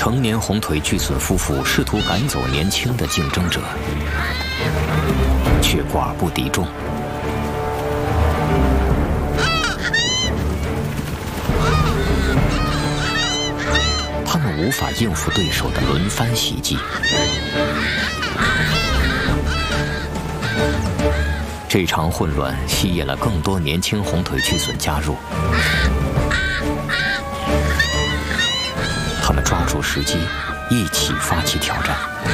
成年红腿巨隼夫妇试图赶走年轻的竞争者，却寡不敌众。他们无法应付对手的轮番袭击。这场混乱吸引了更多年轻红腿巨隼加入。他们抓住时机，一起发起挑战。